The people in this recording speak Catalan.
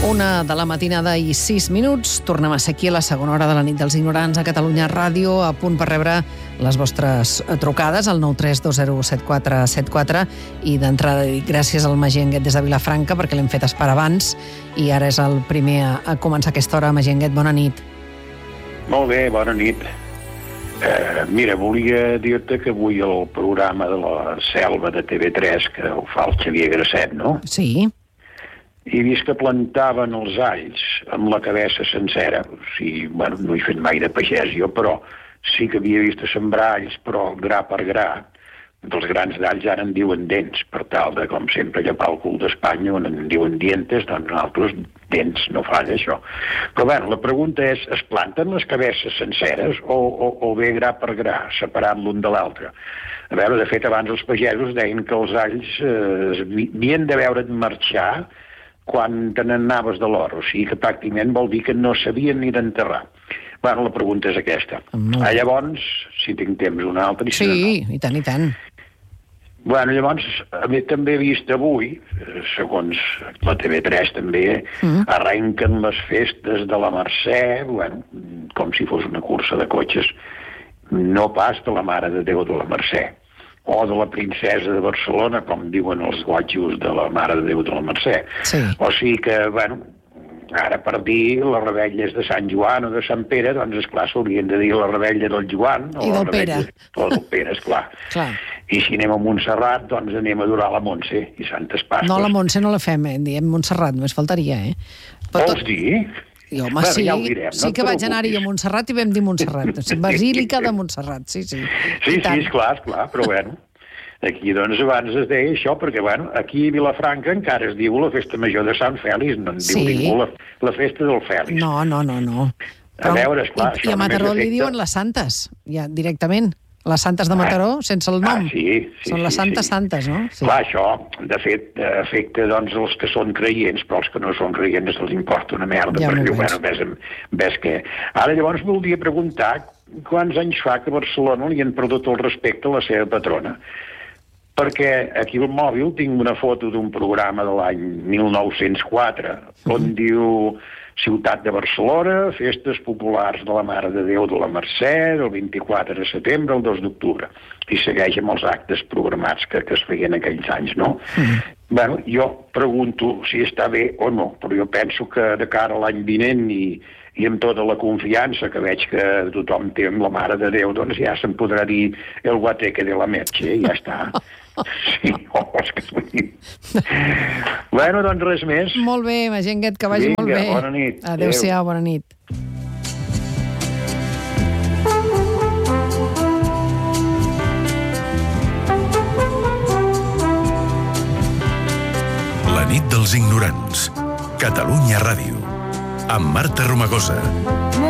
1 de la matinada i 6 minuts. Tornem a ser aquí a la segona hora de la nit dels ignorants a Catalunya Ràdio, a punt per rebre les vostres trucades al 932017474 i d'entrada dic gràcies al Magí Anguet des de Vilafranca perquè l'hem fet esperar abans i ara és el primer a començar aquesta hora. Magí Anguet, bona nit. Molt bé, bona nit. Mira, volia dir-te que avui el programa de la Selva de TV3, que ho fa el Xavier Grasset, no? Sí. He vist que plantaven els alls amb la cabeça sencera. O sigui, bueno, no he fet mai de pagès jo, però sí que havia vist sembrar alls, però gra per gra. Els grans d'alls ara en diuen dents, per tal de, com sempre, llepar el cul d'Espanya, on en diuen dientes, doncs nosaltres dents, no falla això. Però, bueno, la pregunta és, es planten les cabeces senceres o bé gra per gra, separant l'un de l'altre? A veure, de fet, abans els pagesos deien que els alls havien de veure't marxar quan te n'anaves de l'or, o sigui que pràcticament vol dir que no sabien ni d'enterrar. Bueno, la pregunta és aquesta. Llavors, si tinc temps, una altra... Sí, i tant, i tant. Bueno, llavors, també he vist avui, segons la TV3 també, arrenquen les festes de la Mercè, bueno, com si fos una cursa de cotxes, no pas de la Mare de Déu de la Mercè, o de la princesa de Barcelona, com diuen els guatxos de la Mare de Déu de la Mercè. Sí. O sigui que, bueno, ara per dir les revetlles de Sant Joan o de Sant Pere, doncs, esclar, s'haurien de dir la revetlla del Joan i del Pere. O del Pere, esclar. I si anem a Montserrat, doncs anem a adorar la Montse i Santes Pasques. No, la Montse no la fem, diem Montserrat, només faltaria, Vols dir? I, home, bueno, sí, ja ho direm, sí que vaig anar-hi a Montserrat i vam dir Montserrat. Basílica de Montserrat, sí. Sí, esclar, però bueno, aquí doncs abans es deia això, perquè bueno, aquí a Vilafranca encara es diu la festa major de Sant Fèlix, no en diu ningú la festa del Fèlix. No. A veure, esclar... I a Mataró li diuen les santes, ja directament. Les santes de Mataró, sense el nom. Sí. Són les santes, no? Sí. Clar, això, de fet, afecta doncs els que són creients, però els que no són creients els importa una merda, ja perquè, bueno, ves que... Ara, llavors, voldria preguntar quants anys fa que a Barcelona li han perdut el respecte a la seva patrona. Perquè aquí al mòbil tinc una foto d'un programa de l'any 1904, on diu... Ciutat de Barcelona, festes populars de la Mare de Déu de la Mercè, del 24 de setembre al 2 d'octubre. I segueix amb els actes programats que es feien aquells anys, no? Bueno, jo pregunto si està bé o no, però jo penso que de cara a l'any vinent i amb tota la confiança que veig que tothom té amb la Mare de Déu, doncs ja se'n podrà dir el guateque de la Merche, i ja està. Sí, és que vull dir. Bueno, doncs res més. Molt bé, Magí Anguet, que vagi molt bé. Bona nit. Adéu-siau, bona nit. La nit dels ignorants. Catalunya Ràdio. Amb Marta Romagosa.